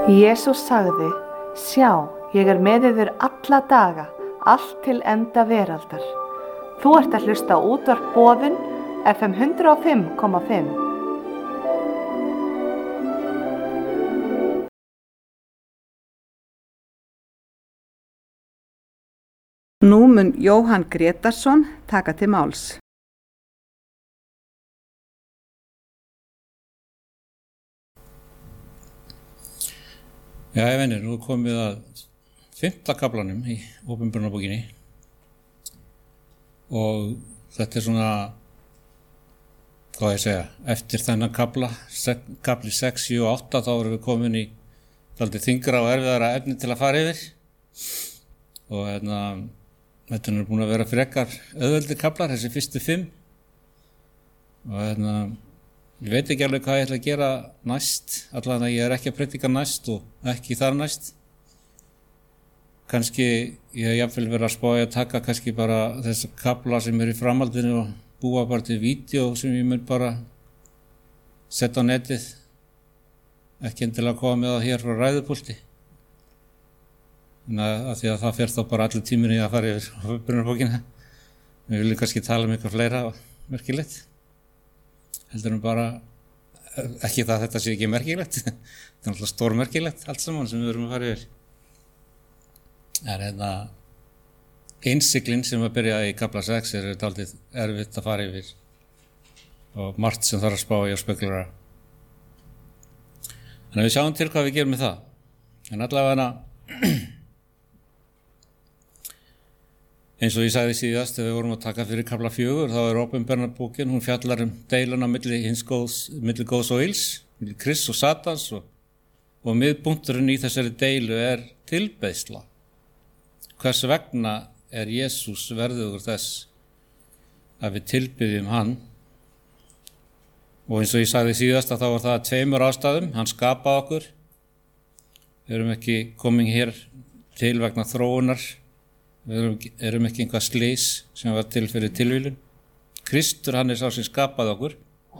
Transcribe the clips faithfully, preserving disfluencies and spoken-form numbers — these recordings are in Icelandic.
Jesús sagði, sjá, ég er með yður alla daga, allt til enda veraldar. Þú ert að hlusta á útvarp Boðun, F M hundrað og fimm komma fimm. Nú mun Jóhann Grétarsson taka til máls. Já, ég venir, nú komum við að fimmta kaflanum í Opinberunarbókinni og þetta er svona, hvað ég segja, eftir þennan kafla, kafli sex, sjö og átta, þá erum við komin í dálítið þyngra og erfiðara efni til að fara yfir og hérna, þetta er búin að vera frekar auðveldir kaflar, þessi fyrstu fimm og hérna, ég veit ekki alveg hvað ég ætla að gera næst, allavega ég er ekki að predika næst og ekki þar næst. Kannski ég hef jafnvel verið að spá að taka kannski bara þessa kafla sem er í framhaldinu og búa bara til vídeó sem ég mun bara setja á netið, ekki endilega koma með það hér frá ræðupúlti. Þannig að því að það fer þá bara allir tíminni að fara yfir Opinberunarbókina. Við viljum kannski tala um eitthvað fleira og merkilegt. Heldur um bara, ekki það að þetta sé ekki merkilegt, þetta er náttúrulega stórmerkilegt allt saman sem við verum að fara yfir. Það er hérna, innsiglin sem að byrja í kafla sex er dálítið erfitt að fara yfir og margt sem þarf að spá í og spekulera. Þannig að við sjáum til hvað við gerum með það. En allavega eins og ég sagði síðast, þegar við vorum að taka fyrir kafla fjögur, þá er Opinberunarbókin, hún fjallar um deiluna milli hins góðs, milli góðs og ills, milli Krists og Satans og, og miðpunkturinn í þessari deilu er tilbeiðsla. Hvers vegna er Jesús verðugur þess að við tilbiðjum hann? Og eins og ég sagði síðast að þá var það tveimur ástæðum, hann skapaði okkur. Við erum ekki komin hér til vegna þróunar. Við erum, erum ekki einhvað slys sem var til fyrir tilvílun. Kristur, hann er sá sem skapaði okkur.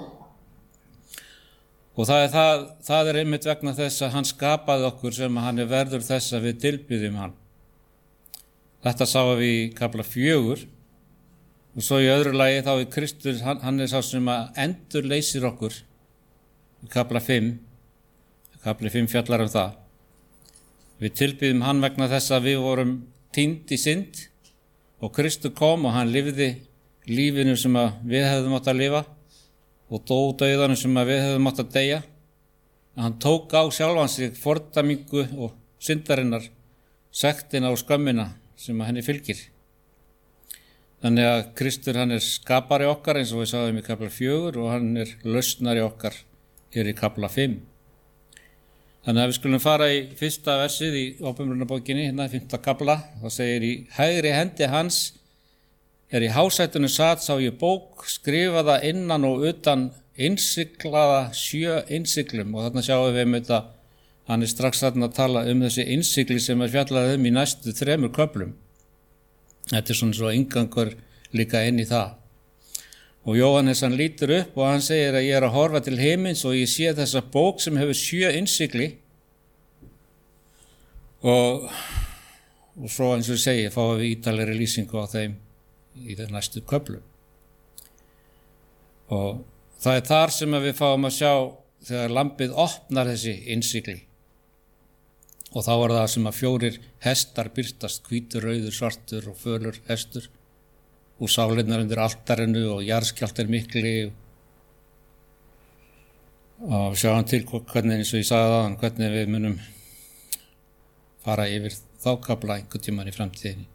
Og það er, það, það er einmitt vegna þess að hann skapaði okkur sem hann er verður þess að við tilbiðjum hann. Þetta sáum við í kafla fjögur. Og svo í öðru lagi þá er Kristur, hann, hann er sá sem að endur leysir okkur. Í kafla fimm. Kafli fimm fjallar um það. Við tilbiðjum hann vegna þess að við vorum týnd í synd og Kristur kom og hann lifði lífinu sem að við hefðum átt að lifa og dó dauðanum sem að við hefðum átt að deyja. Hann tók á sjálfan sig fordæmingu og syndarinnar, sektina og skömmina sem að henni fylgir. Þannig að Kristur, hann er skapari okkar eins og við sáum í kafla fjögur og hann er lausnari okkar hér í kafla fimm. Þannig að við skulum fara í fyrsta versið í Opinberunarbókinni, hérna fimmta kafla. Það segir í hægri hendi hans er í hásætinu sat sá ég bók skrifaða innan og utan innsiglaða sjö innsiglum og þarna sjáum við um þetta, hann er strax þarna að tala um þessi innsigli sem er fjallað um í næstu þremur köflum. Þetta er svona svo inngangur líka inn í það. Og Jóhannes hann lítur upp og hann segir að ég er að horfa til himins og ég sé þessa bók sem hefur sjö innsigli og, og svo eins og ég segi fáum við ítalegri lýsingu á þeim í þeim næstu köflum. Og það er þar sem við fáum að sjá þegar lambið opnar þessi innsigli og þá er það sem að fjórir hestar birtast, hvítur, rauður, svartur og fölur hestur og sálinnar undir altarinu og jarðskjálftar mikli og sjáum til hvernig, eins og ég sagði það, hvernig við munum fara yfir þá kafla einhvern tímann í framtíðinni.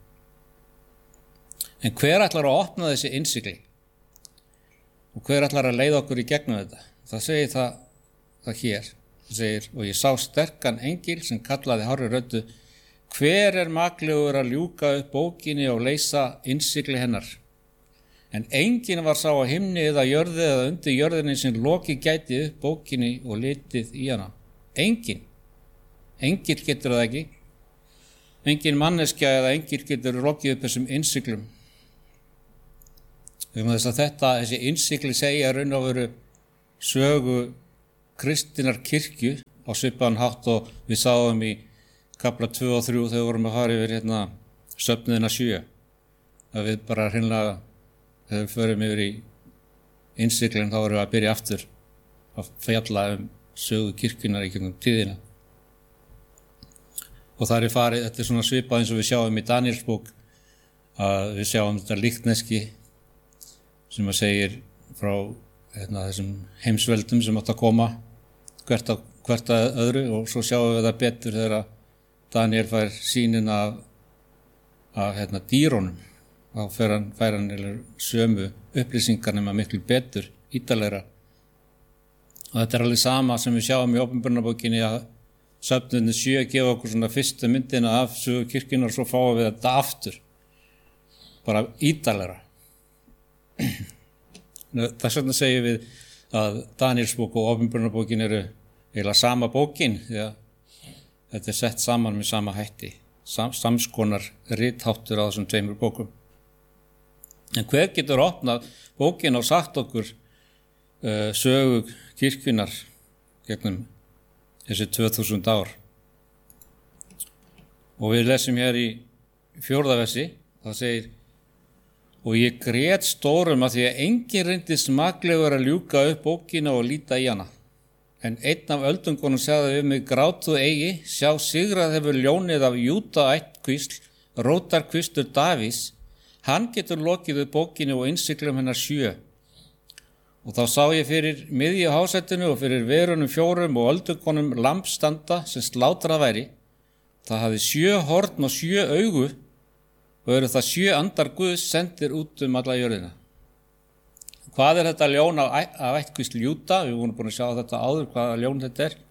En hver ætlar að opna þessi innsigli? Og hver ætlar að leiða okkur í gegnum þetta? Það segir það, það hér. Það segir, og ég sá sterkan engil sem kallaði hárri röddu, hver er maklegur að ljúka upp bókinni og leysa innsigli hennar? En enginn var sá á himni eða jörði eða undir jörðinni sem loki gæti upp bókinni og litið í hana. Enginn. Engill getur það ekki. Enginn manneskja eða engill getur lokið upp þessum innsiglum. Um þess að þetta, þessi innsigli segja raun og veru sögu kristinnar kirkju á svipaðan hátt og við sáum í kapla tvö og þrjú þegar við vorum að fara yfir hérna söfnuðina sjö. Að við bara hreinlega, þegar við förum yfir í innsiklinn, þá erum við að byrja aftur að fjalla um sögu kirkjunnar í gegnum tíðina. Og það er farið, þetta er svona svipað eins og við sjáum í Daníelsbók, að við sjáum þetta líkneski sem að segir frá hérna, þessum heimsveldum sem átt að koma hvert að, hvert að öðru, og svo sjáum við það betur þegar Daniel fær sýnin af, af hérna, dýrónum. Þá fær hann, fær hann sömu upplýsingar nema miklu betur, ítarlegra. Og þetta er alveg sama sem við sjáum í Opinberunarbókinni, að söfnuðin sjö gefa okkur svona fyrstu myndina af sögu kirkjunnar og svo fáum við þetta aftur. Bara ítarlegra. Þess vegna segjum við að Daníelsbók og Opinberunarbókin eru eiginlega sama bókin, því að þetta er sett saman með sama hætti. Sam, samskonar ritháttur á þessum tveimur bókum. En hver getur opnað bókin og sagt okkur uh, sögu kirkjunnar gegnum þessi tvö þúsund ár? Og við lesum hér í fjórða versi, það segir: og ég grét stórum að því að enginn reyndist maklegur að ljúka upp bókina og líta í hana. En einn af öldungunum sagði við mig: grátu eigi, sjá sigrað hefur ljónið af Júda ættkvísl, rótarkvistur Davís, hann getur lokið upp bókinu og innsiklum hennar sjö. Og þá sá ég fyrir miðju hásættinu og fyrir verunum fjórum og öldungunum lamb standa sem slátrað væri. Það hafði sjö horn og sjö augu, og eru það sjö andar Guðs sendir út um alla jörðina. Hvað er þetta ljón af, af ættkvísl Júda? Við vorum búin að sjá þetta áður, hvaða ljón þetta er.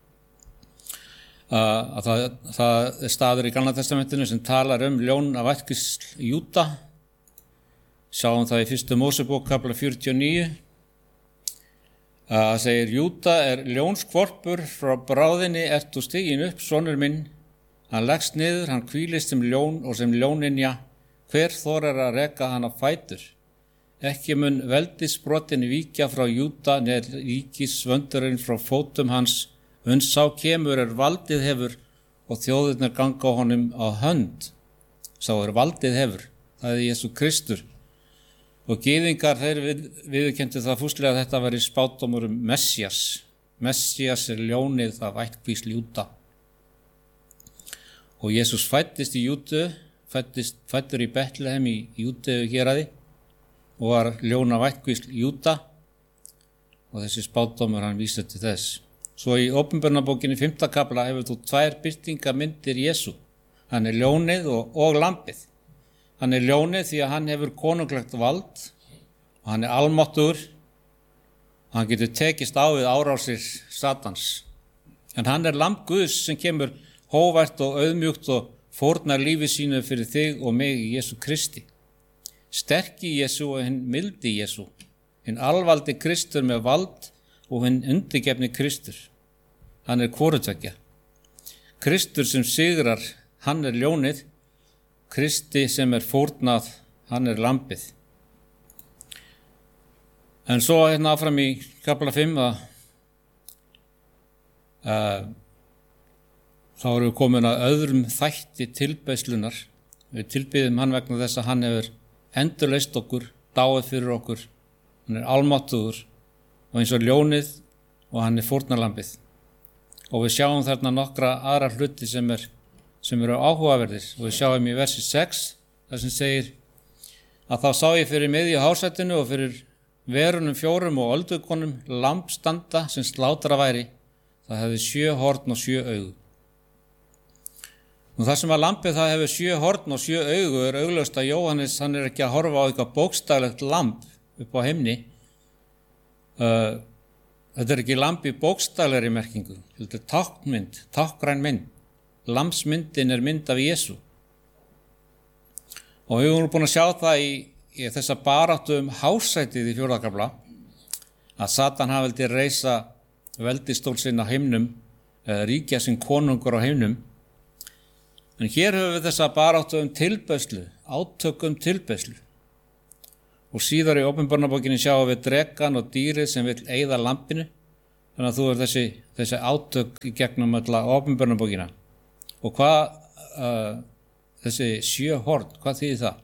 Uh, það, það er staður í Gamla testamentinu sem talar um ljón af ættkvísl Júda. Sjáum það í fyrstu Mósebók kapla fjörutíu og níu. Það uh, segir: Júda er ljónskvorpur, frá bráðinni ert þú stiginn upp, sonur minn. Hann leggst niður, hann hvílist sem ljón og sem ljóninja, hver þorar að reka hann á fætur? Ekki mun veldisbrotin víkja frá Júda, neð ríkisvöndurinn frá fótum hans, uns sá kemur er valdið hefur og þjóðirnar ganga á honum á hönd. Sá er valdið hefur, það er Jesú Kristur. Og gyðingar þeir við, viðurkenndu það fúslega að þetta væri spádómur um Messías. Messías er ljónið af ættkvísl Júda. Og Jesús fæddist í Júdu, fæddist, fæddur í Betlehem í Júdeu héraði og var ljón af ættkvísl Júda, og þessi spádómur hann vísar til þess. Svo í Opinberunarbókinni fimmta kafla hefur þú tvær birtingamyndir Jesú. Hann er ljónið og, og lambið. Hann er ljónið því að hann hefur konunglegt vald og hann er almáttugur. Hann getur tekist á við árásir Satans. En hann er lamb Guðs sem kemur hóvært og auðmjúkt og fórnar lífi sínu fyrir þig og mig í Jesú Kristi. Sterki Jesú og hinn mildi Jesú, hinn alvaldi Kristur með vald og hinn undirgefni Kristur. Hann er hvorutveggja. Kristur sem sigrar, hann er ljónið. Kristi sem er fórnað, hann er lambið. En svo hérna áfram í kapla fimm að uh, þá erum við komin að öðrum þætti tilbeiðslunar. Við tilbiðum hann vegna þess að hann hefur endurleist okkur, dáið fyrir okkur. Hann er almáttugur og eins og ljónið og hann er fórnarlambið. Og við sjáum þarna nokkra aðra hluti sem, er, sem eru áhugaverðir. Og við sjáum í versi sex, þar sem segir að þá sá ég fyrir miðju hásættinu og fyrir verunum fjórum og öldukonum lamb standa sem slátra væri. Það hefði sjö horn og sjö augu. Og það sem að lambið það hefur sjö horn og sjö augu er augljóst að Jóhannes hann er ekki að horfa á eitthvað bókstaflegt lamb upp á himni. Uh, þetta er ekki lamb í bókstaflegri merkingu. Þetta er táknmynd, tákgræn mynd. Lambsmyndin er mynd af Jesú. Og við vorum búin að sjá það í, í þessa baráttu um hásætið í fjórða kafla að Satan hafi vildi reisa veldistól sinn á himnum eða ríkja sinn konungur á himnum. En hér höfum við þessa baráttu um tilbeiðslu, átök um tilbeiðslu. Og síðar í Opinberunarbókinni sjáum við drekann og dýrið sem vill eyða lambinu Þannig að þú er þessi, þessi átök í gegnum alla opinberunarbókina. Og hvað uh, þessi sjö horn, hvað þýðir það?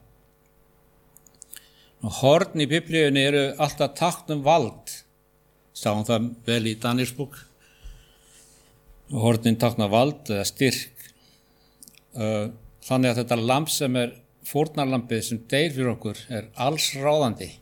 Og horn í Biblíunni eru alltaf tákn um vald. Sáum það vel í Daníelsbók. Og hornin tákna vald eða styrk. Uh, þannig að þetta lamb sem er fórnarlambið sem deyr fyrir okkur er allsráðandi.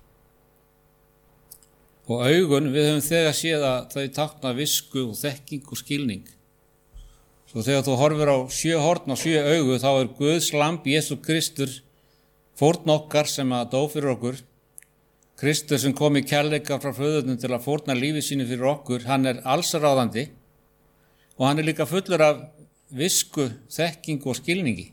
Og augun, við höfum þegar séð að þau tákna visku og þekking og skilning. Svo þegar þú horfir á sjö horn og sjö augu, þá er Guðs lamb Jesú Kristur fórn okkar sem að dó fyrir okkur. Kristur sem kom í kærleika frá föðurnum til að fórna lífi sínu fyrir okkur, hann er allsráðandi og hann er líka fullur af visku, þekking og skilningi.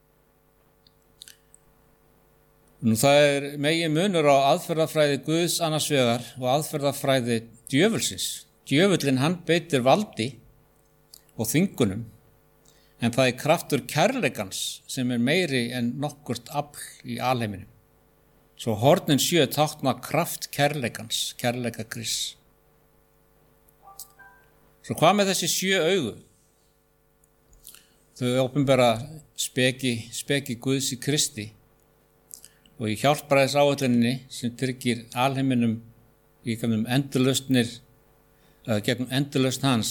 Nú það er megin munur á aðferðafræði Guðs annars vegar og aðferðafræði djöfulsins. Djöfullinn hann beitir valdi og þvingunum, en það er kraftur kærleikans sem er meiri en nokkurt afl í alheiminum. Svo hornin sjö tákna kraft kærleikans, kærleika Krists. Svo hvað með þessi sjö augu? Þau opinbera speki, speki Guðs í Kristi. Og í hjálpræðisáætluninni sem tryggir alheiminum í gegnum endurlausnir, eða gegnum endurlausn hans,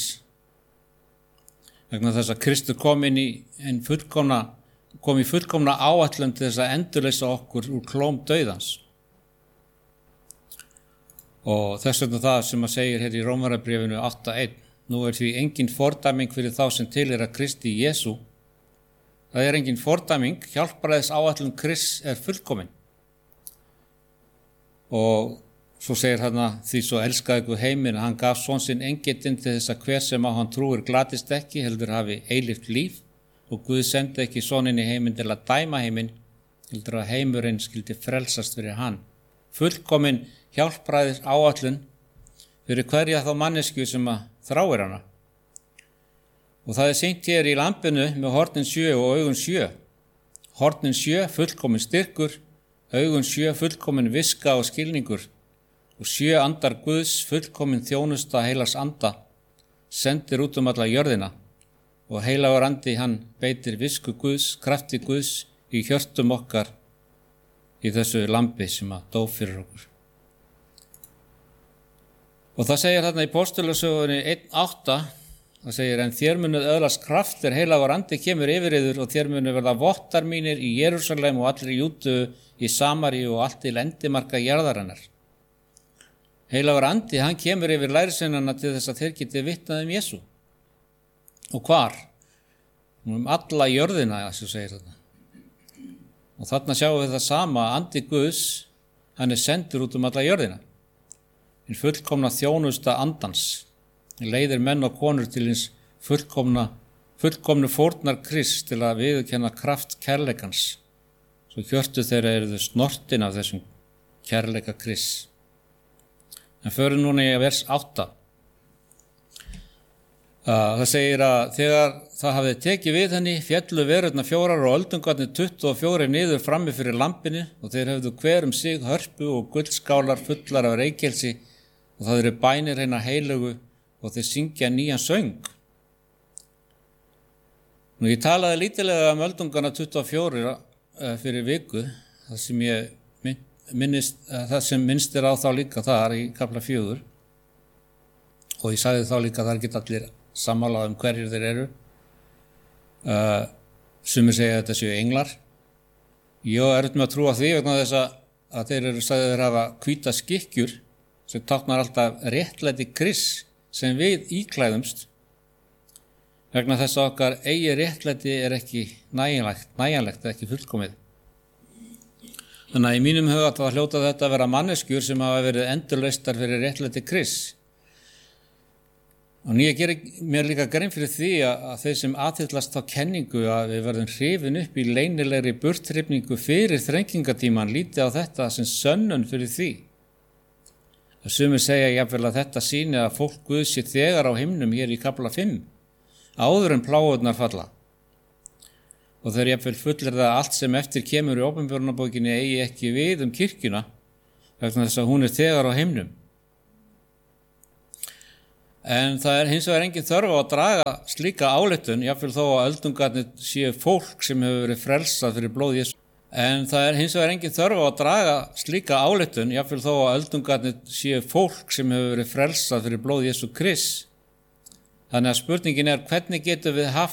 vegna þess að Kristur kom inn í en fullkomna, kom í fullkomna áætlun til þess að endurlausa okkur úr klóm dauðans. Og þess vegna það sem að segir hér í Rómarabréfinu átta eitt, nú er því engin fordæming fyrir þá sem tilheyra Kristi Jesú. Það er engin fordæming, hjálpræðisáætlun Krists er fullkomin. Og svo segir hann að því svo elskaði Guð heiminn að hann gaf son sinn engetinn til þess að hver sem á hann trúir glatist ekki, heldur hafi eilíft líf, og Guð sendi ekki soninn í heiminn til að dæma heiminn, heldur að heimurinn skyldi frelsast fyrir hann. Fullkomin hjálpræðis áætlun fyrir hverja þá manneskju sem að þráir hana. Og það er sýnt hér í lambinu með hornin sjö og augun sjö. Hornin sjö, fullkomin styrkur, augun sjö, fullkomin viska og skilningur, og sjö andar Guðs, fullkomin þjónusta heilags anda, sendir út um alla jörðina, og heilagur andi hann beitir visku Guðs, krafti Guðs í hjörtum okkar í þessu lambi sem að dó fyrir okkur. Og það segir þarna í Póstulasögunni einn átta, það segir, en þér munuð öðlast kraft er heilagur andi kemur yfir yður og þér munuð verða vottar mínir í Jerúsalem og allir í Júdu, í Samaríu og allt til endimarka jarðarinnar. Heilagur andi, hann kemur yfir lærisveinana til þess að þeir geti vitnað um Jesú. Og hvar? Um alla jörðina, þessu segir þetta. Og þarna sjáum við það sama, andi Guðs, hann er sendur út um alla jörðina. En fullkomna þjónusta andans leiðir menn og konur til hins fullkomna, fullkomnu fórnar Krist til að viðurkenna kraft kærleikans. Svo hjörtu þeirra eru þau snortin af þessum kærleika Krist. En förum núna í vers átta. Það segir að þegar það hafði tekið við henni, féllu verurnar fjórar og öldungarnir tuttugu og fjórir niður frammi fyrir lampinu og þeir höfðu hver um sig hörpu og guldskálar fullar af reykelsi og það eru bænir hennar heilugu og þeir syngja nýjan söng. Nú ég talaði lítilega um öldungarna tuttugu og fjórir fyrir viku, það sem ég minnist, það sem minnst er á þá líka þar í kapla fjögur, og ég sagði þá líka að það er ekki allir sammála um hverjir þeir eru. Uh, sumir segja að þetta séu englar. Ég er auðvitað með að trúa því vegna þess að, að þeir eru sagðið þeir hafa hvíta skikkjur sem táknar alltaf réttlæti Krists sem við íklæðumst, vegna þess að okkar eigi réttlæti er ekki nægjanlegt, nægjanlegt ekki fullkomið. Þannig að í mínum huga þá hljóta þetta að vera manneskjur sem hafa verið endurlaustar fyrir réttlæti Krists. Og ég gerir mér líka grein fyrir því að, að þeir sem aðhyllast þá kenningu að við verðum hrifin upp í leynilegri burthrifningu fyrir þrengingatíman líti á þetta sem sönnun fyrir því. Það sumir segja jafnvel að þetta sýni að fólk Guðs sé þegar á himnum hér í kapla fimm, áður en plágurnar falla. Og þeir jafnvel fullir það allt sem eftir kemur í Opinberunarbókinni eigi ekki við um kirkjuna, vegna þess að hún er þegar á himnum. En það er hins vegar engin þörf á að draga slíka ályktun, jafnvel þó að öldungarnir séu fólk sem hefur verið frelsað fyrir blóð Jesú. En það er hins vegar engin þörf á að draga slíka ályktun, jafnvel þó að öldungarnir séu fólk sem hefur verið frelsað fyrir blóð Jesú Krists. Þannig að spurningin er, hvernig getum við haft